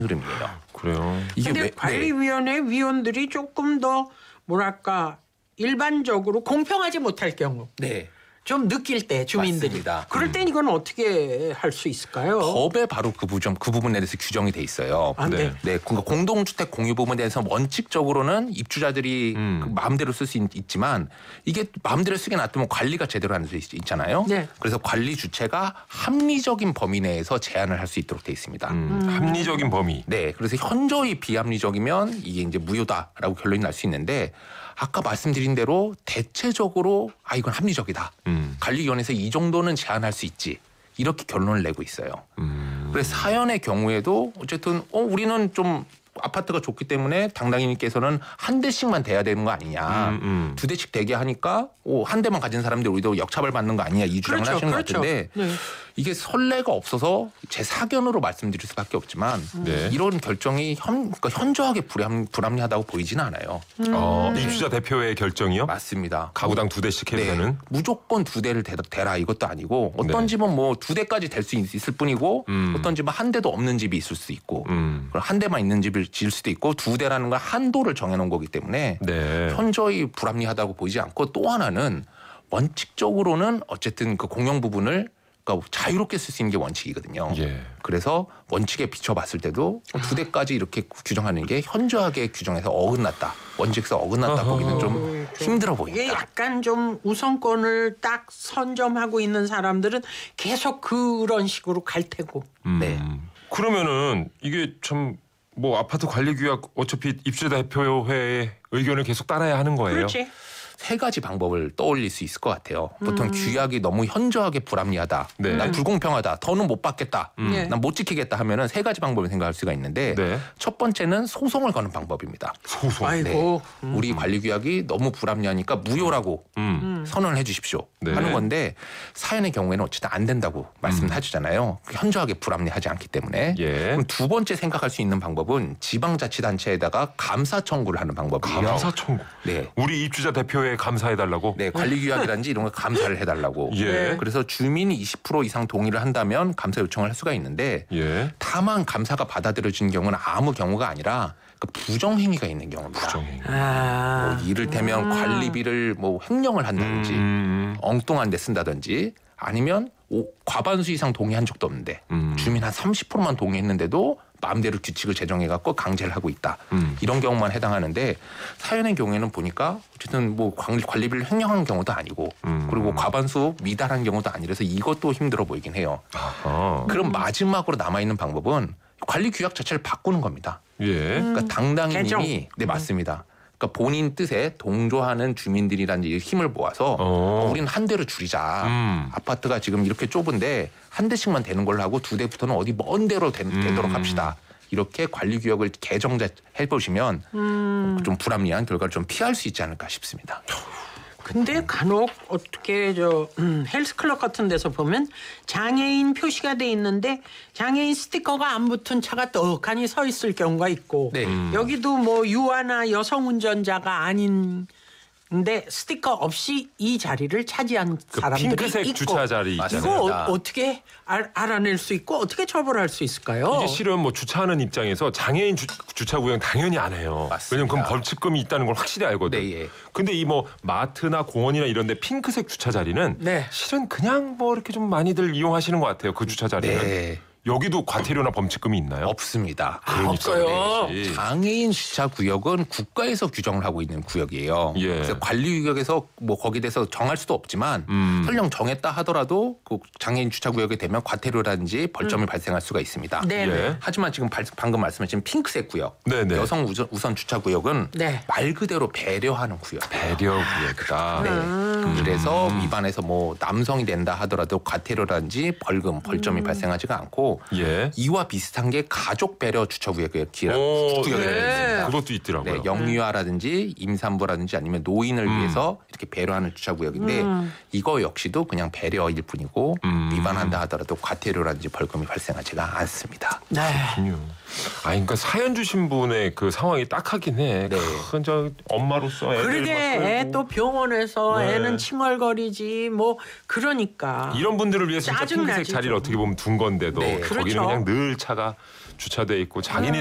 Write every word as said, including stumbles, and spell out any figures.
흐름이에요. 그래요. 이게 근데 왜, 관리위원회 네. 위원들이 조금 더 뭐랄까 일반적으로 공평하지 못할 경우 네. 좀 느낄 때 주민들이 맞습니다. 그럴 땐 이건 어떻게 할 수 있을까요? 법에 바로 그 부분 그 부분에 대해서 규정이 돼 있어요. 아, 네. 네, 그러니까 공동주택 공유 부분에 대해서 원칙적으로는 입주자들이 음. 그 마음대로 쓸 수 있지만 이게 마음대로 쓰게 놔두면 관리가 제대로 안 돼 있잖아요. 네. 그래서 관리 주체가 합리적인 범위 내에서 제한을 할 수 있도록 돼 있습니다. 음, 합리적인 범위. 네, 그래서 현저히 비합리적이면 이게 이제 무효다라고 결론이 날 수 있는데 아까 말씀드린 대로 대체적으로 아 이건 합리적이다. 음. 관리위원회에서 이 정도는 제한할 수 있지. 이렇게 결론을 내고 있어요. 음. 그래서 사연의 경우에도 어쨌든 어 우리는 좀 아파트가 좋기 때문에 당당인님께서는 한 대씩만 돼야 되는 거 아니냐. 음, 음. 두 대씩 되게 하니까 오, 한 대만 가진 사람들 우리도 역차별 받는 거 아니냐. 이 주장을 그렇죠, 하시는 그렇죠. 것 같은데 네. 이게 선례가 없어서 제 사견으로 말씀드릴 수밖에 없지만 네. 이런 결정이 현, 그러니까 현저하게 불합리, 불합리하다고 보이지는 않아요. 어, 입주자 대표의 결정이요? 맞습니다. 가구당 두 대씩 해도 네. 되는? 무조건 두 대를 대, 대라 이것도 아니고 어떤 네. 집은 뭐 두 대까지 될 수 있을 뿐이고 음. 어떤 집은 한 대도 없는 집이 있을 수 있고 음. 그럼 한 대만 있는 집을 지을 수도 있고 두 대라는 건 한도를 정해놓은 거기 때문에 네. 현저히 불합리하다고 보이지 않고 또 하나는 원칙적으로는 어쨌든 그 공용 부분을 그러니까 자유롭게 쓸 수 있는 게 원칙이거든요. 예. 그래서 원칙에 비춰봤을 때도 두 대까지 이렇게 규정하는 게 현저하게 규정해서 어긋났다. 원칙에서 어긋났다 보기는 좀 힘들어 이게 보인다. 약간 좀 우선권을 딱 선점하고 있는 사람들은 계속 그런 식으로 갈 테고. 음. 네. 그러면은 이게 참 뭐 아파트 관리 규약 어차피 입주자 대표회의 의견을 계속 따라야 하는 거예요. 그렇지. 세 가지 방법을 떠올릴 수 있을 것 같아요. 보통 음. 규약이 너무 현저하게 불합리하다. 네. 난 불공평하다. 더는 못 받겠다. 네. 난 못 지키겠다 하면은 세 가지 방법을 생각할 수가 있는데 네. 첫 번째는 소송을 거는 방법입니다. 소송. 아이고. 음. 우리 관리 규약이 너무 불합리하니까 무효라고 음. 선언을 해 주십시오 네. 하는 건데 사연의 경우에는 어쨌든 안 된다고 말씀을 해주잖아요. 현저하게 불합리하지 않기 때문에. 예. 그럼 두 번째 생각할 수 있는 방법은 지방자치단체에다가 감사 청구를 하는 방법이에요. 감사 청구. 네. 우리 입주자 대표회 감사해달라고. 네, 관리규약이라든지 이런 거 감사를 해달라고. 예. 그래서 주민이 이십 퍼센트 이상 동의를 한다면 감사 요청을 할 수가 있는데 예. 다만 감사가 받아들여지는 경우는 아무 경우가 아니라 그 부정행위가 있는 경우입니다. 부정행위. 아. 뭐 이를테면 관리비를 뭐 횡령을 한다든지 음. 엉뚱한 데 쓴다든지 아니면 오, 과반수 이상 동의한 적도 없는데 음. 주민 한 삼십 퍼센트만 동의했는데도 마음대로 규칙을 제정해갖고 강제를 하고 있다. 음. 이런 경우만 해당하는데 사연의 경우에는 보니까 어쨌든 뭐 관리, 관리비를 횡령한 경우도 아니고 음. 그리고 과반수 미달한 경우도 아니라서 이것도 힘들어 보이긴 해요. 아하. 그럼 마지막으로 남아있는 방법은 관리 규약 자체를 바꾸는 겁니다. 예. 그러니까 당당히님이 개정. 네 맞습니다. 그러니까 본인 뜻에 동조하는 주민들이라는 힘을 모아서 어. 어, 우리는 한 대로 줄이자. 음. 아파트가 지금 이렇게 좁은데 한 대씩만 되는 걸로 하고 두 대부터는 어디 먼 데로 되, 음. 되도록 합시다. 이렇게 관리 규약을 개정해 보시면 음. 좀 불합리한 결과를 좀 피할 수 있지 않을까 싶습니다. 근데 간혹 어떻게 저 음, 헬스클럽 같은 데서 보면 장애인 표시가 돼 있는데 장애인 스티커가 안 붙은 차가 떡하니 서 있을 경우가 있고 네. 음. 여기도 뭐 유아나 여성 운전자가 아닌 근데 스티커 없이 이 자리를 차지한 그 사람들이 핑크색 있고 주차 자리 맞습니다. 있잖아요. 이거 어, 어떻게 알, 알아낼 수 있고 어떻게 처벌할 수 있을까요? 이게 실은 뭐 주차하는 입장에서 장애인 주, 주차 구역 당연히 안 해요. 맞습니다. 왜냐면 그럼 벌칙금이 있다는 걸 확실히 알거든. 네, 예. 근데 이 뭐 마트나 공원이나 이런 데 핑크색 주차 자리는 네. 실은 그냥 뭐 이렇게 좀 많이들 이용하시는 것 같아요. 그 주차 자리는. 네. 여기도 과태료나 범칙금이 있나요? 없습니다. 아, 없어요. 그래야지. 장애인 주차 구역은 국가에서 규정을 하고 있는 구역이에요. 예. 그래서 관리 구역에서 뭐 거기에 대해서 정할 수도 없지만 음. 설령 정했다 하더라도 그 장애인 주차 구역이 되면 과태료라든지 벌점이 발생할 수가 있습니다. 네. 예. 하지만 지금 발- 방금 말씀하신 핑크색 구역, 네네. 여성 우선, 우선 주차 구역은 네. 말 그대로 배려하는 구역. 배려 구역이다. 네. 음. 그래서 위반해서 뭐 남성이 된다 하더라도 과태료라든지 벌금, 벌점이 발생하지가 않고 예. 이와 비슷한 게 가족 배려 주차 구역이 오, 구역이 네. 있습니다. 그것도 있더라고요. 네, 영유아라든지 임산부라든지 아니면 노인을 음. 위해서 이렇게 배려하는 주차 구역인데 음. 이거 역시도 그냥 배려일 뿐이고 음. 위반한다 하더라도 과태료라든지 벌금이 발생하지가 않습니다. 네. 그렇군요. 아, 그러니까 사연 주신 분의 그 상황이 딱하긴 해. 네. 큰 저 엄마로서 애들 그러게 막 애 끌고. 또 병원에서 네. 애는 칭얼거리지 뭐 그러니까 이런 분들을 위해서 진짜 짜증나지, 핑크색 자리를 좀. 어떻게 보면 둔 건데도 네. 거기는 그렇죠. 그냥 늘 차가 주차돼 있고 장애인이